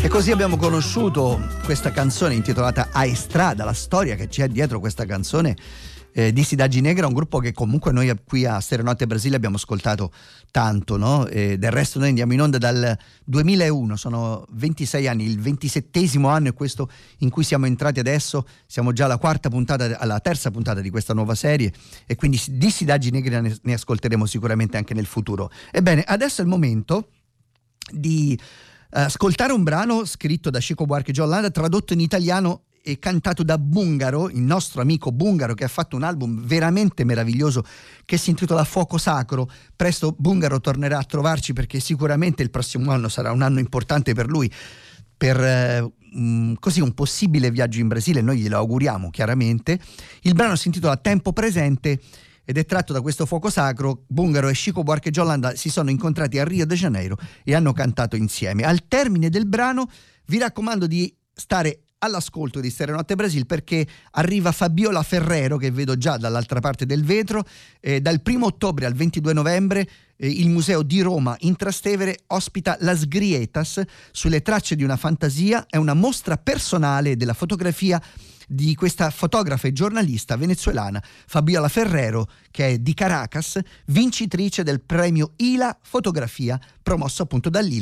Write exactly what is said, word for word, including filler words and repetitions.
E così abbiamo conosciuto questa canzone intitolata A Estrada, la storia che c'è dietro questa canzone eh, di Cidade Negra, un gruppo che comunque noi qui a Stereo Notte Brasile abbiamo ascoltato tanto, no? E del resto noi andiamo in onda dal duemilauno, sono ventisei anni, il ventisettesimo anno è questo in cui siamo entrati adesso, siamo già alla quarta puntata, alla terza puntata di questa nuova serie, e quindi di Cidade Negra ne, ne ascolteremo sicuramente anche nel futuro. Ebbene, adesso è il momento di ascoltare un brano scritto da Chico Buarque de Holanda, tradotto in italiano e cantato da Bungaro, il nostro amico Bungaro, che ha fatto un album veramente meraviglioso che si intitola Fuoco Sacro. Presto Bungaro tornerà a trovarci, perché sicuramente il prossimo anno sarà un anno importante per lui, per eh, um, così un possibile viaggio in Brasile. Noi glielo auguriamo chiaramente. Il brano si intitola Tempo Presente ed è tratto da questo Fuoco Sacro. Bungaro e Chico Buarque de Holanda si sono incontrati a Rio de Janeiro e hanno cantato insieme. Al termine del brano vi raccomando di stare all'ascolto di Stereo Notte Brasile, perché arriva Fabiola Ferrero, che vedo già dall'altra parte del vetro. Eh, dal primo ottobre al ventidue novembre eh, il Museo di Roma in Trastevere ospita Las Grietas, sulle tracce di una fantasia. È una mostra personale della fotografia di questa fotografa e giornalista venezuelana Fabiola Ferrero, che è di Caracas, vincitrice del premio I L A Fotografia, promosso appunto dall'I L A.